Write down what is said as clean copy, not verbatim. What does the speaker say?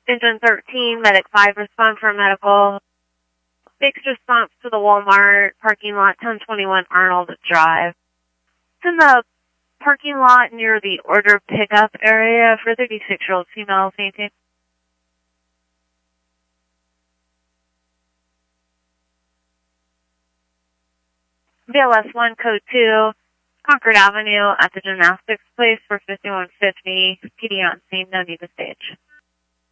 Engine 13, Medic 5, respond for medical. Fixed response to the Walmart parking lot, 1021 Arnold Drive. It's in the parking lot near the order pickup area for 36-year-old female fainting. BLS 1, code 2, Concord Avenue at the gymnastics place for 5150. PD on scene, no need to stage.